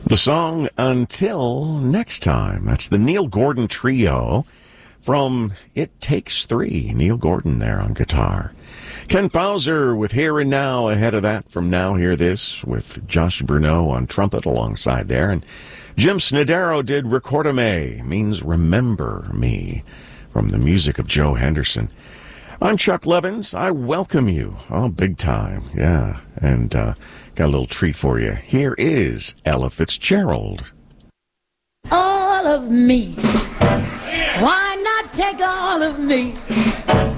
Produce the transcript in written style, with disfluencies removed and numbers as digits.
The song Until Next Time. That's the Neil Gordon Trio from It Takes Three. Neil Gordon there on guitar. Ken Fauser with Here and Now. Ahead of that, From Now Hear This with Josh Bruneau on trumpet alongside there. And Jim Snodero did Recordame, means Remember Me, from the music of Joe Henderson. I'm Chuck Levins. I welcome you. Oh, big time. Yeah. And got a little treat for you. Here is Ella Fitzgerald. All of me. Why not take all of me?